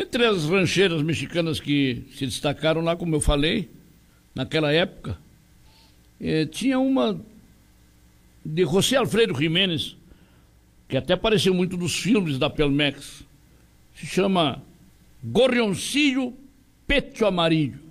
Entre as rancheiras mexicanas que se destacaram lá, como eu falei, naquela época, tinha uma de José Alfredo Jiménez, que até apareceu muito nos filmes da Pelmex. Se chama Gorrioncillo Pecho Amarillo.